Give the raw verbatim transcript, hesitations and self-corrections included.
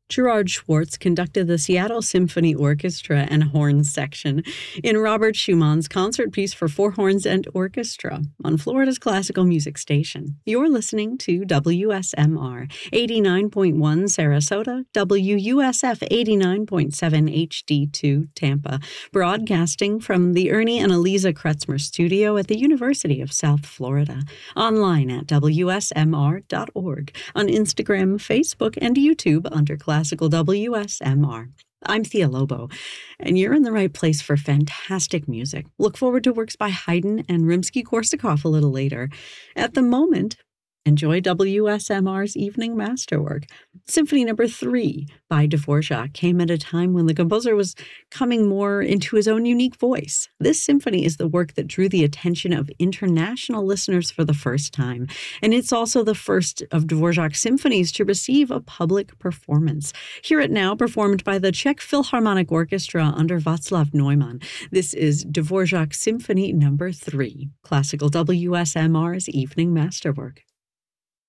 Gerard Schwartz conducted the Seattle Symphony Orchestra and Horns section in Robert Schumann's concert piece for four horns and orchestra on Florida's classical music station. You're listening to W S M R eighty-nine point one Sarasota, W U S F eighty-nine point seven H D two Tampa, broadcasting from the Ernie and Eliza Kretzmer studio at the University of South Florida, online at W S M R dot org, on Instagram, Facebook, and YouTube under Classical W S M R. I'm Thea Lobo, and you're in the right place for fantastic music. Look forward to works by Haydn and Rimsky-Korsakov a little later. At the moment, enjoy W S M R's evening masterwork. Symphony Number Three by Dvorak came at a time when the composer was coming more into his own unique voice. This symphony is the work that drew the attention of international listeners for the first time, and it's also the first of Dvorak's symphonies to receive a public performance. Hear it now, performed by the Czech Philharmonic Orchestra under Václav Neumann. This is Dvorak Symphony Number Three, Classical W S M R's evening masterwork.